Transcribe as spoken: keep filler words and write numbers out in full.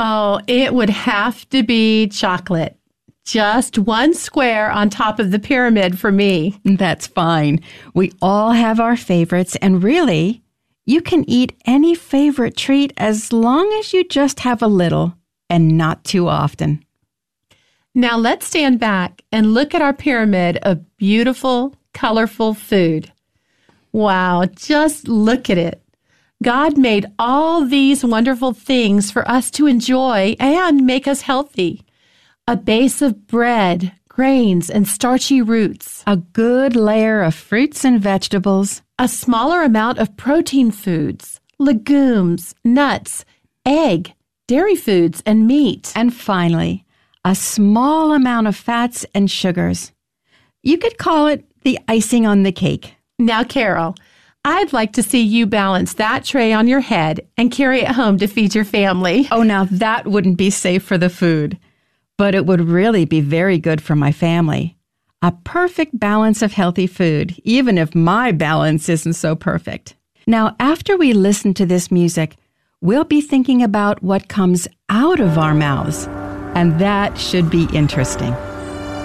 Oh, it would have to be chocolate. Just one square on top of the pyramid for me. That's fine. We all have our favorites, and really, you can eat any favorite treat as long as you just have a little and not too often. Now let's stand back and look at our pyramid of beautiful, colorful food. Wow, just look at it. God made all these wonderful things for us to enjoy and make us healthy. A base of bread, grains, and starchy roots. A good layer of fruits and vegetables. A smaller amount of protein foods, legumes, nuts, egg, dairy foods, and meat. And finally, a small amount of fats and sugars. You could call it the icing on the cake. Now, Carol, I'd like to see you balance that tray on your head and carry it home to feed your family. Oh, now that wouldn't be safe for the food, but it would really be very good for my family. A perfect balance of healthy food, even if my balance isn't so perfect. Now, after we listen to this music, we'll be thinking about what comes out of our mouths, and that should be interesting.